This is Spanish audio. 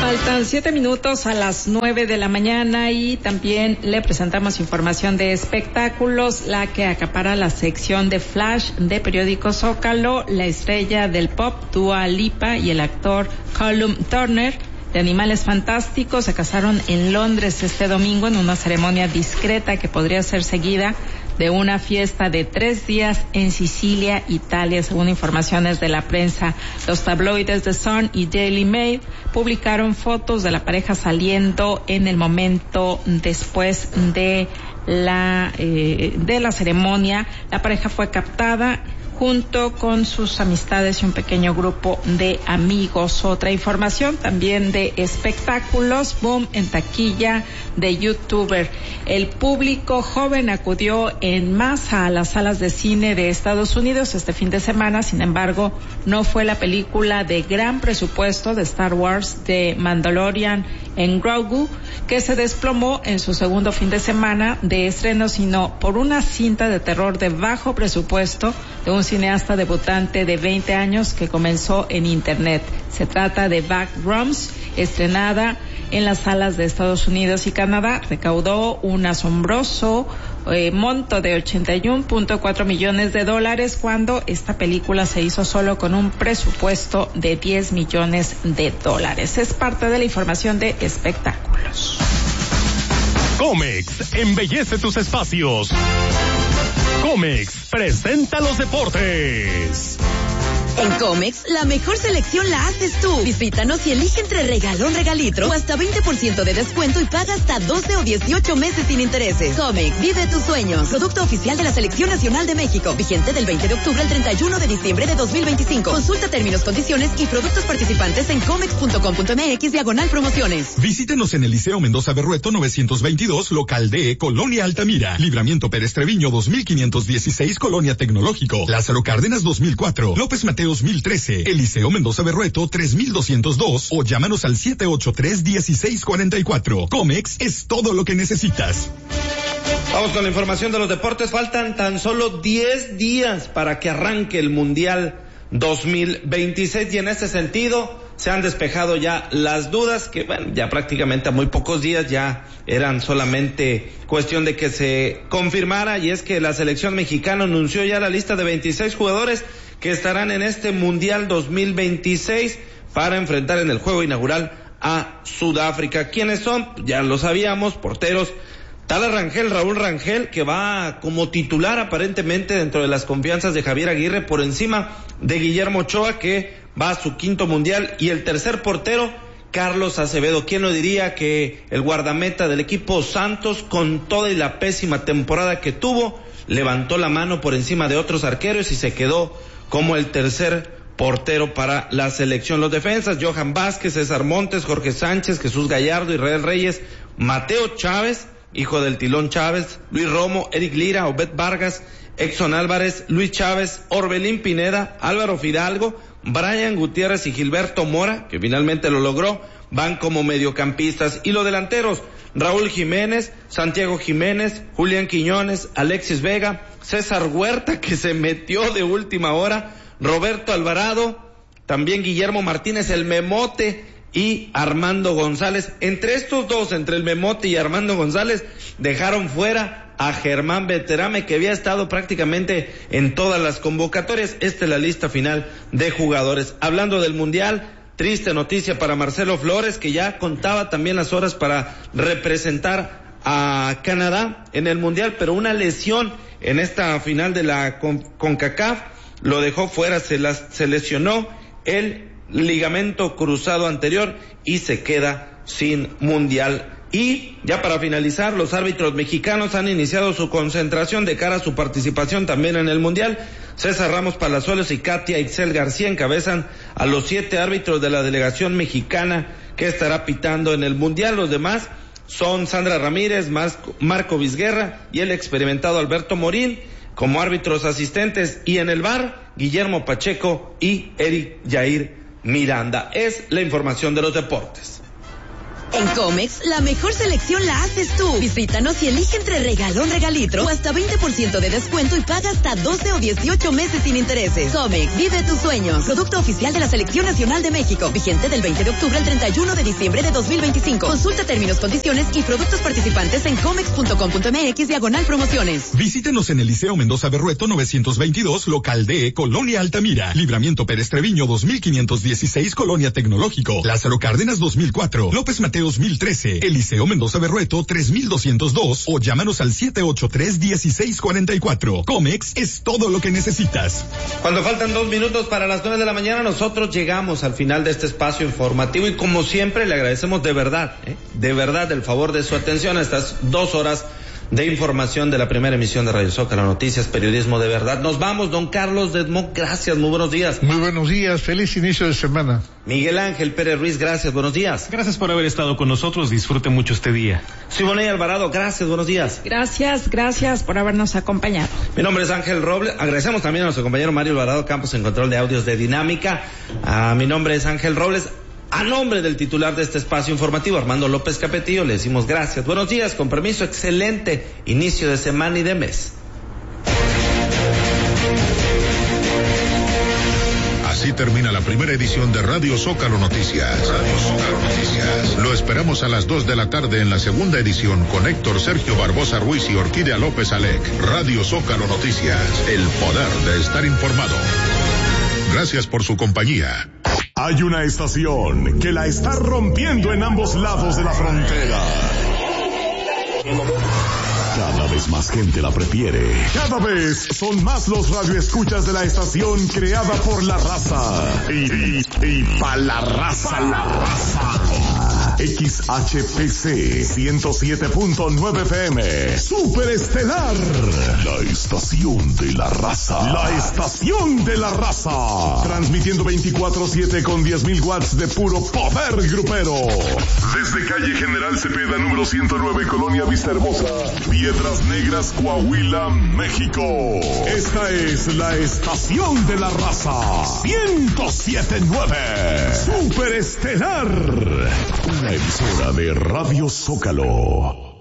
Faltan 7 minutos a las 9 de la mañana y también le presentamos información de espectáculos, la que acapara la sección de Flash de Periódico Zócalo. La estrella del pop Dua Lipa y el actor Callum Turner de Animales Fantásticos se casaron en Londres este domingo en una ceremonia discreta que podría ser seguida de una fiesta de 3 días en Sicilia, Italia, según informaciones de la prensa. Los tabloides The Sun y Daily Mail publicaron fotos de la pareja saliendo en el momento después de la ceremonia. La pareja fue captada junto con sus amistades y un pequeño grupo de amigos. Otra información también de espectáculos, boom en taquilla de YouTuber. El público joven acudió en masa a las salas de cine de Estados Unidos este fin de semana. Sin embargo, no fue la película de gran presupuesto de Star Wars de Mandalorian en Grogu que se desplomó en su segundo fin de semana de estreno, sino por una cinta de terror de bajo presupuesto de un cineasta debutante de 20 años que comenzó en internet. Se trata de Backrooms, estrenada en las salas de Estados Unidos y Canadá. Recaudó un asombroso monto de $81.4 millones cuando esta película se hizo solo con un presupuesto de $10 millones. Es parte de la información de espectáculos. Comex embellece tus espacios. Comex presenta los deportes. En Comex, la mejor selección la haces tú. Visítanos y elige entre regalón, regalitro o hasta 20% de descuento y paga hasta 12 o 18 meses sin intereses. Comex, vive tus sueños. Producto oficial de la Selección Nacional de México. Vigente del 20 de octubre al 31 de diciembre de 2025. Consulta términos, condiciones y productos participantes en comex.com.mx/promociones. Visítenos en el Liceo Mendoza Berrueto 922, local D, Colonia Altamira. Libramiento Pérez Treviño 2516, Colonia Tecnológico. Lázaro Cárdenas 2004. López Mateos 1013, Eliseo Mendoza Berrueto 3202 o llámanos al 783-1644. Comex es todo lo que necesitas. Vamos con la información de los deportes. Faltan tan solo 10 días para que arranque el Mundial 2026 y en este sentido se han despejado ya las dudas que, bueno, ya prácticamente a muy pocos días ya eran solamente cuestión de que se confirmara, y es que la selección mexicana anunció ya la lista de 26 jugadores que estarán en este Mundial 2026 para enfrentar en el juego inaugural a Sudáfrica. ¿Quiénes son? Ya lo sabíamos, porteros. Tala Rangel, Raúl Rangel, que va como titular aparentemente dentro de las confianzas de Javier Aguirre por encima de Guillermo Ochoa, que va a su 5º Mundial, y el tercer portero, Carlos Acevedo. ¿Quién lo diría que el guardameta del equipo Santos, con toda y la pésima temporada que tuvo, levantó la mano por encima de otros arqueros y se quedó como el tercer portero para la selección? Los defensas, Johan Vázquez, César Montes, Jorge Sánchez, Jesús Gallardo, Israel Reyes, Mateo Chávez, hijo del Tilón Chávez, Luis Romo, Eric Lira, Obed Vargas, Exxon Álvarez, Luis Chávez, Orbelín Pineda, Álvaro Fidalgo, Brian Gutiérrez y Gilberto Mora, que finalmente lo logró, van como mediocampistas. Y los delanteros, Raúl Jiménez, Santiago Jiménez, Julián Quiñones, Alexis Vega, César Huerta, que se metió de última hora, Roberto Alvarado, también Guillermo Martínez, el Memote, y Armando González. Entre estos dos, entre el Memote y Armando González, dejaron fuera a Germán Beterame, que había estado prácticamente en todas las convocatorias. Esta es la lista final de jugadores. Hablando del Mundial, triste noticia para Marcelo Flores, que ya contaba también las horas para representar a Canadá en el Mundial, pero una lesión en esta final de la CONCACAF lo dejó fuera. Se lesionó el ligamento cruzado anterior y se queda sin Mundial. Y ya para finalizar, los árbitros mexicanos han iniciado su concentración de cara a su participación también en el Mundial. César Ramos Palazuelos y Katia Itzel García encabezan a los 7 árbitros de la delegación mexicana que estará pitando en el Mundial. Los demás son Sandra Ramírez, Marco Vizguerra y el experimentado Alberto Morín como árbitros asistentes, y en el VAR, Guillermo Pacheco y Eric Jair Miranda. Es la información de los deportes. En Comex, la mejor selección la haces tú. Visítanos y elige entre regalón, regalitro o hasta 20% de descuento y paga hasta 12 o 18 meses sin intereses. Comex, vive tus sueños. Producto oficial de la Selección Nacional de México. Vigente del 20 de octubre al 31 de diciembre de 2025. Consulta términos, condiciones y productos participantes en comex.com.mx/promociones. Visítenos en el Liceo Mendoza Berrueto 922, local D, Colonia Altamira. Libramiento Pérez Treviño 2516, Colonia Tecnológico. Lázaro Cárdenas 2004. López Mateos 1013, Eliseo Mendoza Berrueto 3202 o llámanos al 783-1644. Comex es todo lo que necesitas. Cuando faltan 2 minutos para las 9 de la mañana, nosotros llegamos al final de este espacio informativo y como siempre le agradecemos de verdad el favor de su atención a estas 2 horas de información de la primera emisión de Radio Zócalo Noticias, periodismo de verdad. Nos vamos, don Carlos Desmond, gracias, muy buenos días. Muy buenos días, feliz inicio de semana. Miguel Ángel Pérez Ruiz, gracias, buenos días. Gracias por haber estado con nosotros, disfrute mucho este día. Siboney Alvarado, gracias, buenos días. Gracias por habernos acompañado. Mi nombre es Ángel Robles, agradecemos también a nuestro compañero Mario Alvarado Campos en control de audios de Dinámica. Mi nombre es Ángel Robles. A nombre del titular de este espacio informativo, Armando López Capetillo, le decimos gracias. Buenos días, con permiso, excelente inicio de semana y de mes. Así termina la primera edición de Radio Zócalo Noticias. Radio Zócalo Noticias. Lo esperamos a las 2 de la tarde en la segunda edición con Héctor Sergio Barbosa Ruiz y Orquídea López Alec. Radio Zócalo Noticias. El poder de estar informado. Gracias por su compañía. Hay una estación que la está rompiendo en ambos lados de la frontera. Cada vez más gente la prefiere. Cada vez son más los radioescuchas de la estación creada por la raza. Y pa' la raza. XHPC 107.9 FM. Superestelar. La estación de la raza. La estación de la raza. Transmitiendo 24/7 con 10,000 watts de puro poder grupero. Desde calle General Cepeda, número 109, Colonia Vista Hermosa, Piedras Negras, Coahuila, México. Esta es la estación de la raza. 107.9. Superestelar. Una emisora de Radio Zócalo.